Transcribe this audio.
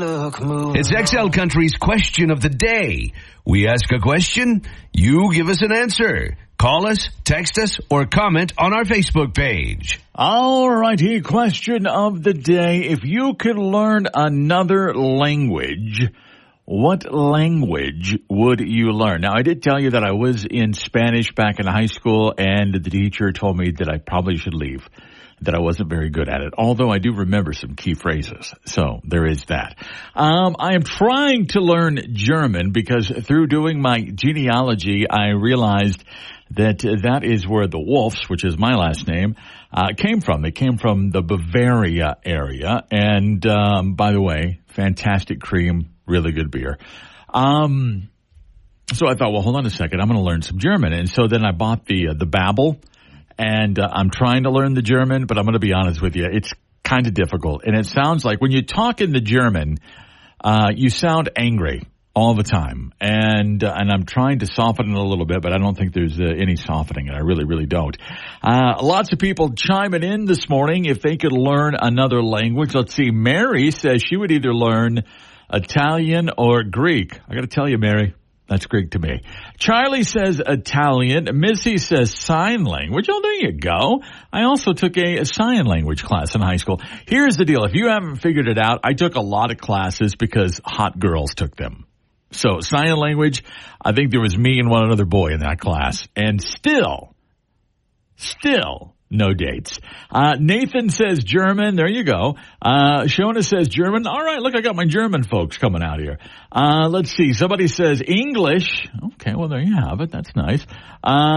It's XL Country's question of the day. We ask a question, you give us an answer. Call us, text us, or comment on our Facebook page. All righty, question of the day. If you could learn another language, what language would you learn? Now, I did tell you that I was in Spanish back in high school, and the teacher told me that I probably should leave, that I wasn't very good at it, although I do remember some key phrases. So there is that. I am trying to learn German because through doing my genealogy, I realized that is where the Wolfs, which is my last name, came from. They came from the Bavaria area. And by the way, fantastic cream, really good beer. So I thought, well, hold on a second. I'm going to learn some German. And so then I bought the Babbel. And I'm trying to learn the German, but I'm going to be honest with you, it's kind of difficult. And it sounds like when you talk in the German, you sound angry all the time. And I'm trying to soften it a little bit, but I don't think there's any softening it. I really, really don't. Lots of people chiming in this morning if they could learn another language. Let's see. Mary says she would either learn Italian or Greek. I got to tell you, Mary, that's Greek to me. Charlie says Italian. Missy says sign language. Oh, there you go. I also took a sign language class in high school. Here's the deal. If you haven't figured it out, I took a lot of classes because hot girls took them. So sign language, I think there was me and one other boy in that class. And still, no dates. Nathan says German. There you go. Shona says German. All right, look, I got my German folks coming out here. Let's see. Somebody says English. Okay, well, there you have it. That's nice.